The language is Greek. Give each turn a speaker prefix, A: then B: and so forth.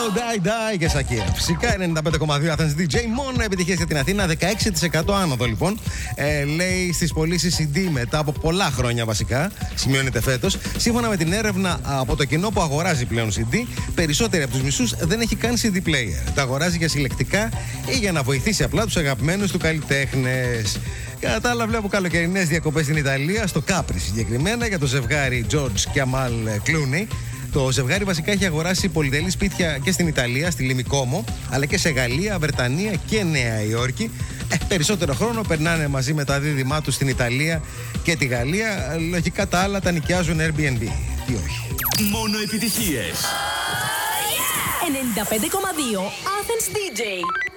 A: Hello, Die Die και Σακία. Φυσικά 95,2 Athens DJ. Μόνο επιτυχίες για την Αθήνα. 16% άνοδο λοιπόν. Λέει στις πωλήσεις CD μετά από πολλά χρόνια βασικά. Σημειώνεται φέτος. Σύμφωνα με την έρευνα από το κοινό που αγοράζει πλέον CD, περισσότεροι από τους μισούς δεν έχει καν CD player. Τα αγοράζει για συλλεκτικά ή για να βοηθήσει απλά τους αγαπημένους του καλλιτέχνες. Κατά τα άλλα, βλέπω καλοκαιρινές διακοπές στην Ιταλία, στο Κάπρι συγκεκριμένα, για το ζευγάρι George και Amal Clooney. Το ζευγάρι βασικά έχει αγοράσει πολυτελή σπίτια και στην Ιταλία, στη Λιμικόμο, αλλά και σε Γαλλία, Βρετανία και Νέα Υόρκη. Περισσότερο χρόνο περνάνε μαζί με τα δίδυμά τους στην Ιταλία και τη Γαλλία. Λογικά τα άλλα τα νοικιάζουν Airbnb. Τι όχι.
B: Μόνο επιτυχίες.
C: 95,2 Athens DJ.